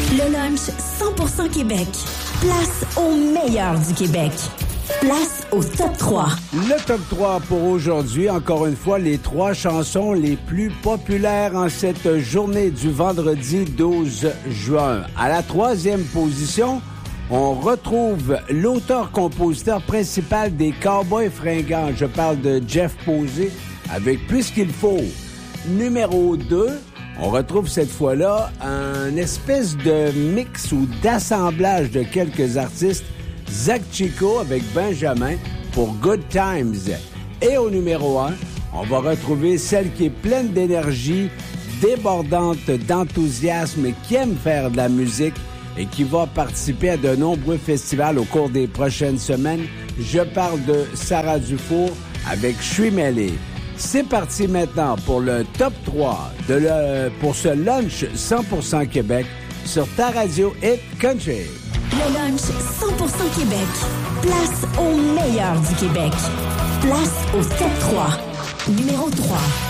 Le lunch 100% Québec. Place au meilleur du Québec. Place au top 3. Le top 3 pour aujourd'hui. Encore une fois, les 3 chansons les plus populaires en cette journée du vendredi 12 juin. À la 3e position, on retrouve l'auteur-compositeur principal des Cowboys fringants. Je parle de Jeff Posey avec Puisqu'il faut. Numéro 2, on retrouve cette fois-là un espèce de mix ou d'assemblage de quelques artistes. Zach Chico avec Benjamin pour Good Times. Et au numéro 1, on va retrouver celle qui est pleine d'énergie, débordante d'enthousiasme, qui aime faire de la musique et qui va participer à de nombreux festivals au cours des prochaines semaines. Je parle de Sarah Dufour avec Je suis mêlé. C'est parti maintenant pour le top 3 pour ce lunch 100% Québec sur ta radio Hit Country. Le lunch 100% Québec. Place au meilleur du Québec. Place au top 3. Numéro 3.